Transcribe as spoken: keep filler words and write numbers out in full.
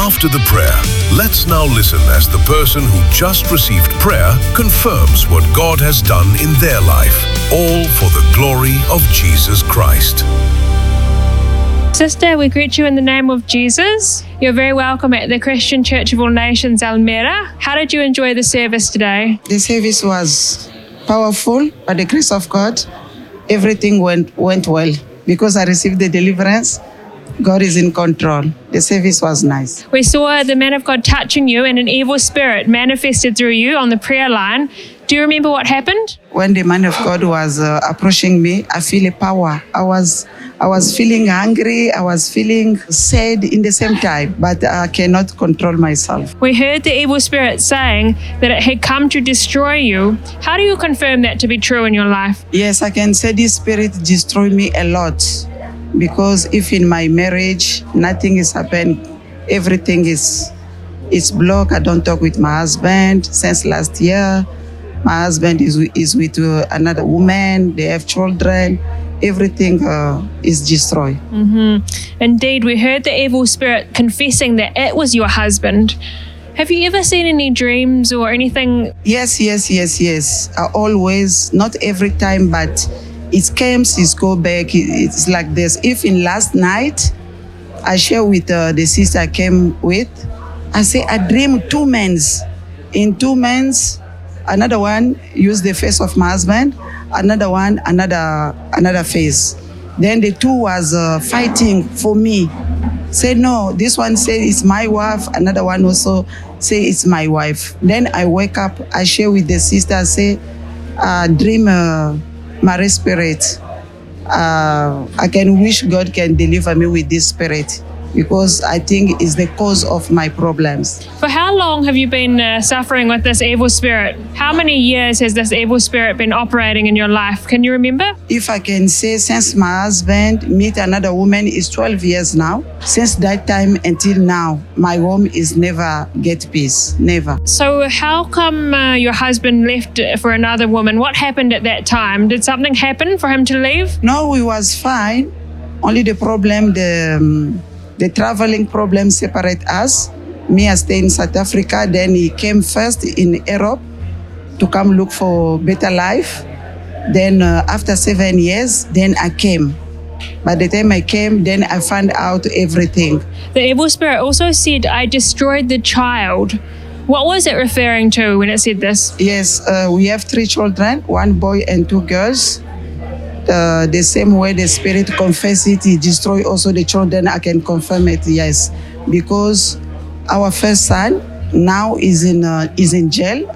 after the prayer. Let's now listen as the person who just received prayer confirms what God has done in their life, all for the glory of Jesus Christ. Sister, we greet you in the name of Jesus. You're very welcome at the Christian Church of All Nations, Almere. How did you enjoy the service today? The service was powerful. By the grace of God, everything went, went well. Because I received the deliverance, God is in control. The service was nice. We saw the man of God touching you and an evil spirit manifested through you on the prayer line. Do you remember what happened? When the man of God was uh, approaching me, I feel a power. I was I was feeling hungry. I was feeling sad in the same time, but I cannot control myself. We heard the evil spirit saying that it had come to destroy you. How do you confirm that to be true in your life? Yes, I can say this spirit destroyed me a lot. Because if in my marriage, nothing is happened, everything is, is blocked. I don't talk with my husband since last year. My husband is, is with uh, another woman. They have children. Everything uh, is destroyed. Mm-hmm. Indeed, we heard the evil spirit confessing that it was your husband. Have you ever seen any dreams or anything? Yes, yes, yes, yes. I always, not every time, but it comes, it go back. It's like this. If in last night, I share with uh, the sister I came with, I say, I dream two men. In two men, another one used the face of my husband, another one, another another face. Then the two was uh, fighting for me. Say, no, this one say it's my wife, another one also say it's my wife. Then I wake up, I share with the sister, say, uh, dream, uh, my spirit. Uh, I can wish God can deliver me with this spirit because I think it's the cause of my problems. For how long have you been uh, suffering with this evil spirit? How many years has this evil spirit been operating in your life? Can you remember? If I can say, since my husband meet another woman is twelve years now. Since that time until now, my home is never get peace, never. So how come uh, your husband left for another woman? What happened at that time? Did something happen for him to leave? No, we was fine. Only the problem, the... Um, The traveling problem separate us. Me, I stay in South Africa. Then he came first in Europe to come look for better life. Then uh, after seven years, then I came. By the time I came, then I found out everything. The evil spirit also said, I destroyed the child. What was it referring to when it said this? Yes, uh, we have three children, one boy and two girls. Uh, the same way the spirit confess it, he destroy also the children. I can confirm it, yes, because our first son now is in uh, is in jail.